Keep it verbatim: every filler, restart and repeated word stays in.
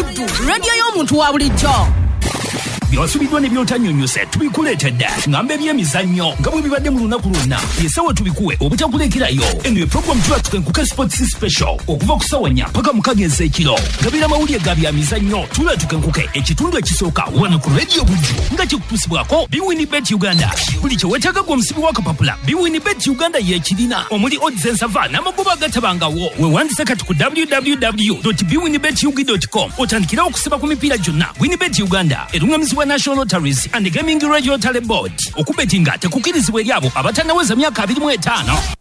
Buddu, radio y'omuntu wa bulijjo. Byasubiddwa ne byotanyonyose tubikuleetedde ngamba ebyemizannyo nga bwe bibadde mu lunaku lwonna yesawa tubikuwe obutakulekerayo eno ye program tuba tukenkuka sports special okuva ku ssaawa nnya paka mukaga ez'ekiro gabira amawulire ga bya mizannyo tula tukenkuke ekitundu ekisooka wano ku radio Buddu nga kikutusibwako Biwinibet Uganda buli kye weetaaga gwe omusibi w'akapapula Biwinibet Uganda yeekirina omuli odds ensava n'amagoba agatabangawo weewandise kati ku w w w dot biwinibet ug dot com otandikira okusiba ku mipiira gyonna. Winibet Uganda erungamizibwa National Lotteries and Gaming Radio Talent Board. Okubetinga tekukirizibwa eri abo abatannaweza myaka abiri mu etaano.